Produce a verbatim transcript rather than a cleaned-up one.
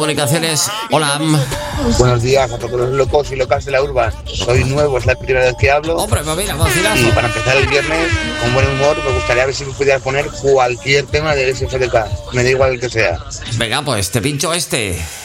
comunicaciones. Hola. Buenos días a todos los locos y locas de la urba. Soy nuevo, es la primera vez que hablo. Hombre, pues mira, vacilazo. Y para empezar el viernes con buen humor, me gustaría ver si me pudieras poner cualquier tema de S F D K. Me da igual el que sea. Venga, pues te pincho este.